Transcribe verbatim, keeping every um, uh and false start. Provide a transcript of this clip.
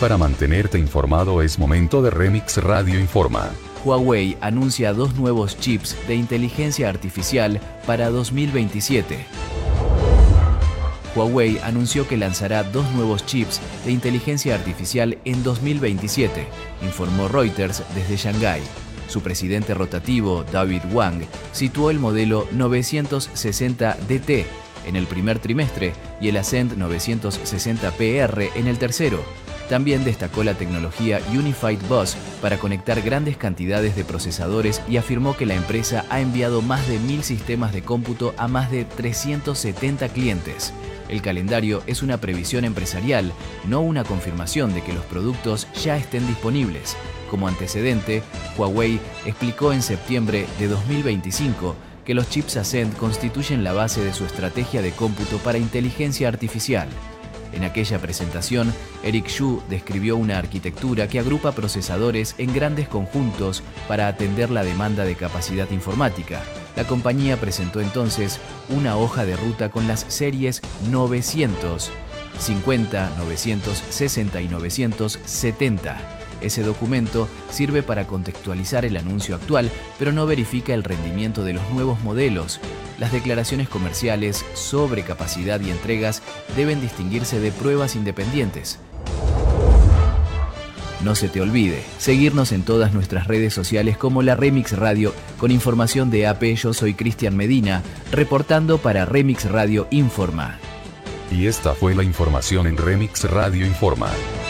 para mantenerte informado es momento de Remix Radio Informa. Huawei anuncia dos nuevos chips de inteligencia artificial para dos mil veintisiete. Huawei anunció que lanzará dos nuevos chips de inteligencia artificial en dos mil veintisiete, informó Reuters desde Shanghái. Su presidente rotativo, David Wang, situó el modelo novecientos sesenta D T en el primer trimestre y el Ascend novecientos sesenta P R en el tercero. También destacó la tecnología Unified Bus para conectar grandes cantidades de procesadores y afirmó que la empresa ha enviado más de mil sistemas de cómputo a más de trescientos setenta clientes. El calendario es una previsión empresarial, no una confirmación de que los productos ya estén disponibles. Como antecedente, Huawei explicó en septiembre de dos mil veinticinco que los chips Ascend constituyen la base de su estrategia de cómputo para inteligencia artificial. En aquella presentación, Eric Xu describió una arquitectura que agrupa procesadores en grandes conjuntos para atender la demanda de capacidad informática. La compañía presentó entonces una hoja de ruta con las series novecientos cincuenta, novecientos sesenta y novecientos setenta. Ese documento sirve para contextualizar el anuncio actual, pero no verifica el rendimiento de los nuevos modelos. Las declaraciones comerciales sobre capacidad y entregas deben distinguirse de pruebas independientes. No se te olvide seguirnos en todas nuestras redes sociales como la Remix Radio con información de A P. Yo soy Cristian Medina, reportando para Remix Radio Informa. Y esta fue la información en Remix Radio Informa.